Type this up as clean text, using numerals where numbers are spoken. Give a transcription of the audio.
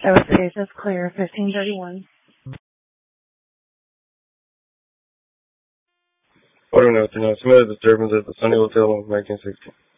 Investigation is clear. 1531. Order note, do not submit a disturbance at the Sunny Hotel in 1960.